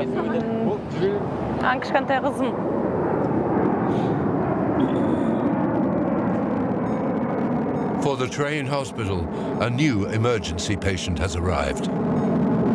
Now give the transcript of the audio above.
кішкентай қызым. For the train hospital, a new emergency patient has arrived.